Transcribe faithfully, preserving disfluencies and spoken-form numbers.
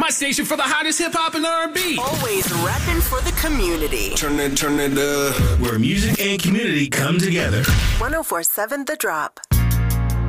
My station for the hottest hip hop and R and B. Always rapping for the community. Turn it, turn it up. Where music and community come together. one oh four point seven The Drop.